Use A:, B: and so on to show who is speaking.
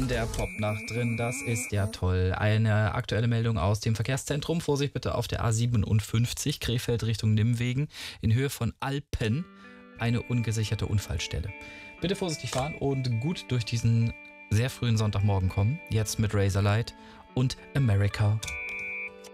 A: der Popnacht drin. Das ist ja toll. Eine aktuelle Meldung aus dem Verkehrszentrum. Vorsicht bitte auf der A57 Krefeld Richtung Nimwegen in Höhe von Alpen. Eine ungesicherte Unfallstelle. Bitte vorsichtig fahren und gut durch diesen sehr frühen Sonntagmorgen kommen. Jetzt mit Razorlight und America.